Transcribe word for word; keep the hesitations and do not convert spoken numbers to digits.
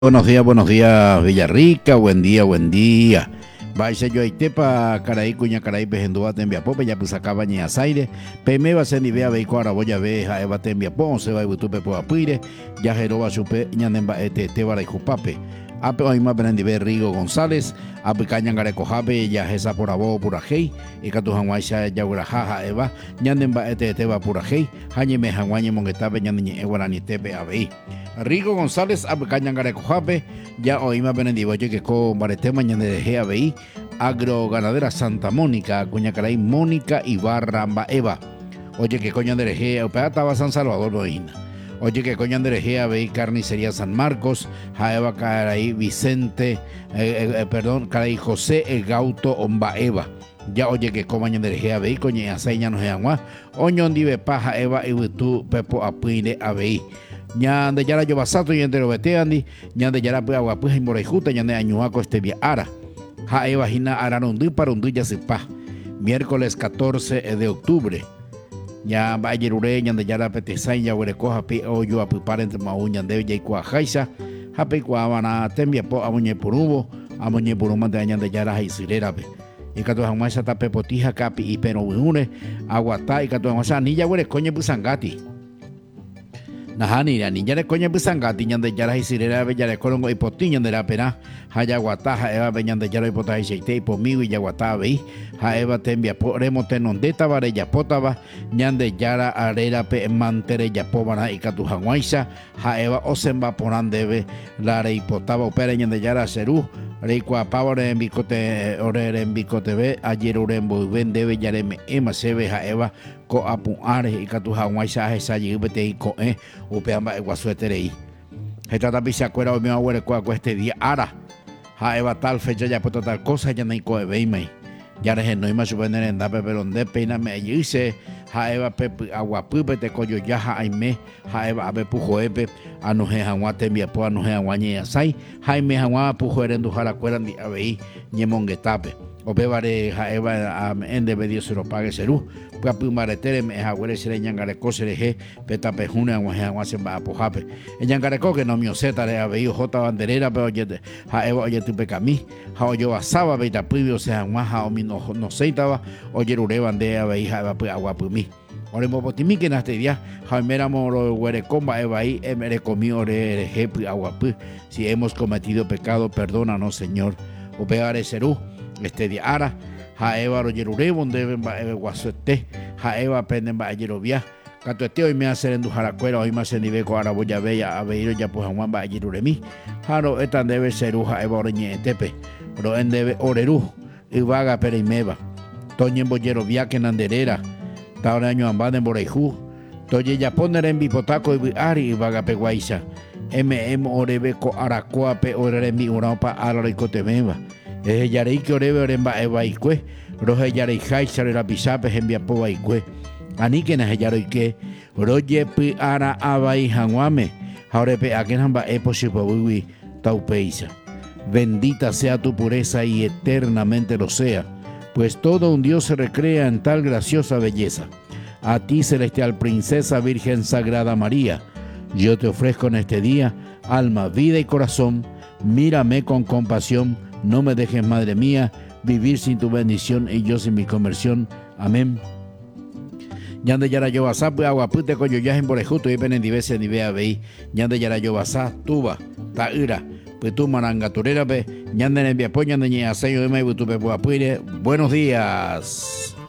Buenos días, buenos días, Villarrica, buen día, buen día. Vaise yo aitepa, caraí, cuña, caraí, pejendúa, tembia pope, ya pues acaba ni asaire. Peme va a ser ni vea, veico, ahora voy a ver, a eva tembia pon, se va a butupe po apire, ya jeroba chupe, ñanemba, este, te va a jupape. Ape hoy más benendi ve Rigo González, ape cañan gareco jape, ya jesa por abo, pura hey, y catu hanguaisha, ya ura jaja, eva, ñanemba, este, te va pura hey, hañeme hanguañe monguetape, ñanemba, eguarani tepe, abei. Rigo González, ape cañan gareco jape, ya hoy más benendi voy que con baretema, ñane de G A B I, agroganadera Santa Mónica, cuñacaray, Mónica Ibarra, Eva. Oye, que coño de G A B I, estaba San Salvador, Boina. Oye, que coño de G A B I, carnicería San Marcos, Jaeva Caray, Vicente, eh, eh, perdón, Caray José El Gauto Ombaeva. Ya oye que coño de G A B I, coño, aceña no se llama, oñón dive paja Eva y tú pepo apuine A B I. Ñande yara yo basato y entero beteandi, ñande yara pues agua pues y morejuta, ñande añuaco este via ara. Jaeva Gina Ararondu para un día se pa. Miércoles catorce de octubre. Ya va ayer ureña de yara petesay ya huerecoja pi oyo a pipar entre mauña de ya y cuajaisa. Hape cuavana tembia po amoñe purubo, amoñe puruma de añan de yara jaisirera pe. Y cato jamasa tape potija capi y pero une aguata y cato jamasa ni ya huerecoñe pusangati. Nahani la niña de coña busangati ñande yara y sirera bella de colongo y potiña de la pena haya guataja eva beñan de yara y potaja y seite y pomigo y yaguatá veí ha eva tembia poremo tenondeta vare ya potaba ñande yara arera pe mantere ya pobana y catujanguaisa ha eva osemba poran debe la rey potaba opera ñande yara serú rey cua pavore en bicote orere en bicote ve ayer urembo ven debe yareme ema sebe ha eva ko apu are y catujanguaisa esa yibete y ko eh upeamba guasueterei. Se trata de acuerdo mi abuelo con este día ara. Ha eva tal fecha ya puesto tal cosa ya no hay coe veime. Ya reje no hay más subvenir en dape pero donde peina me dice ha eva pepe aguapupe te coyo ya ha aime ha eva abe pujo epe anoje hanguate mi apo anoje hanguañe asai jaime hanguá pujo erendu jara cueran di abei ñemonguetape. Obevare ha eva en de medio se lo pague serú. Pues pumaretere me haguere sere ñangareco sereje peta pejune agua agua se va a pojape. El ñangareco que no mi oseta le había jota banderera pero oye ha eva oye tu pecamí ha oyo asaba beta pibio se agua ha omi no no seitaba oye ure bandera veija eva pues agua pumi. Ore mopotimi que naste día jaimera moro huere comba eva ahí emere comi ore jepi agua pu. Si hemos cometido pecado perdónanos Señor. Opeare serú este día ara ha eva rojerure bonde ba guasuete ha eva penden ba ayerovia cato este hoy me hacer en dujaracuera hoy más en nivel ahora voy a ver a ver ya pues Juan ba ayerure mi haro etan debe ser ha eva oreñe tepe pero en debe oreru y vaga pero y meva toñen boyerovia que nanderera ta año ambade en boreju toye ya poner en bipotaco y ari y vaga peguaisa mm orebe ko aracoa pe orere mi urapa ara y cotemeva. Es yarei que orebe oremba eva ikue, roje yarei jaisa la pisape envia poa ikue. Ani que na yarei que roje pi ara abai hanguame, jaurepe akenamba eposipo wiwi taupeisa. Bendita sea tu pureza y eternamente lo sea, pues todo un Dios se recrea en tal graciosa belleza. A ti, celestial princesa Virgen Sagrada María, yo te ofrezco en este día alma, vida y corazón. Mírame con compasión. No me dejes, Madre mía, vivir sin tu bendición y yo sin mi conversión. Amén. Ñande yara yo basá, pues aguapute coyo ya en borejuto y ven en diverse ni vea veí. Ñande yara yo basá, tuba, ta ira, pues tu maranga turera pe, ñande en envia poña de ñe aseyo de me butupe puapuire. Buenos días.